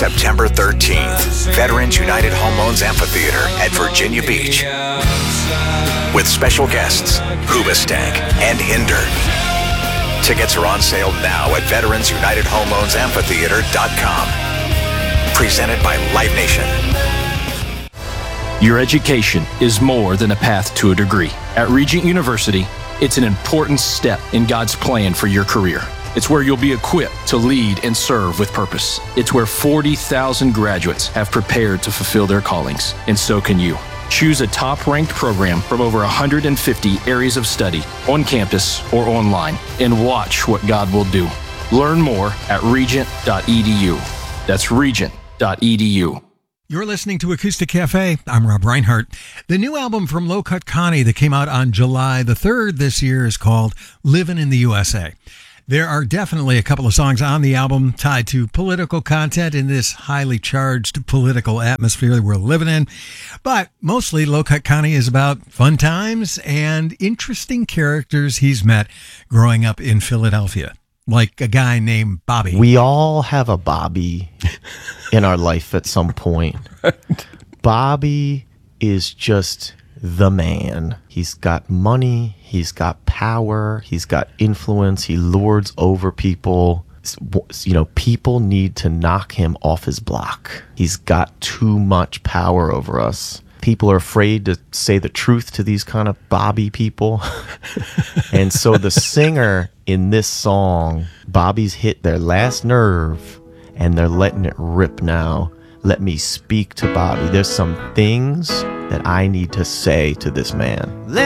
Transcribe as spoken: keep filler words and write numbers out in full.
September thirteenth, Veterans United Home Loans Amphitheater at Virginia Beach. With special guests, Hoobastank and Hinder. Tickets are on sale now at veterans united home loans amphitheater dot com. Presented by Live Nation. Your education is more than a path to a degree. At Regent University, it's an important step in God's plan for your career. It's where you'll be equipped to lead and serve with purpose. It's where forty thousand graduates have prepared to fulfill their callings, and so can you. Choose a top-ranked program from over one hundred fifty areas of study on campus or online, and watch what God will do. Learn more at regent dot e d u. That's regent dot e d u. You're listening to Acoustic Cafe. I'm Rob Reinhardt. The new album from Low Cut Connie that came out on July the third this year is called Livin' in the U S A. There are definitely a couple of songs on the album tied to political content in this highly charged political atmosphere that we're living in. But mostly Low Cut Connie is about fun times and interesting characters he's met growing up in Philadelphia. Like a guy named Bobby. We all have a Bobby in our life at some point. Bobby is just the man. He's got money, he's got power, he's got influence, he lords over people. You know, people need to knock him off his block. He's got too much power over us. People are afraid to say the truth to these kind of Bobby people. And so the singer in this song, Bobby's hit their last nerve and they're letting it rip now. Let me speak to Bobby. There's some things that I need to say to this man.